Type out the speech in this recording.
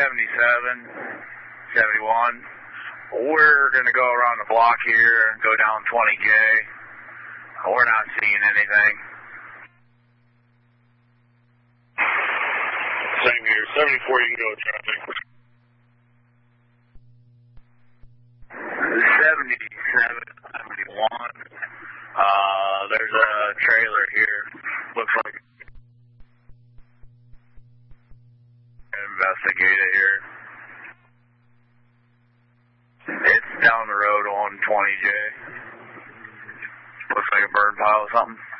77, 71. We're going to go around the block here and go down 20J. We're not seeing anything. Same here. 74, you can go with traffic. 77, 71. There's a trailer here. Looks like investigate it here. It's down the road on 20J. Looks like a burn pile or something.